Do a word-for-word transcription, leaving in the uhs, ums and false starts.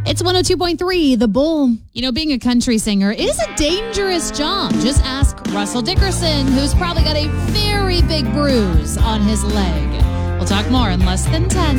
It's one oh two point three, The Bull. You know, being a country singer is a dangerous job. Just ask Russell Dickerson, who's probably got a very big bruise on his leg. We'll talk more in less than ten.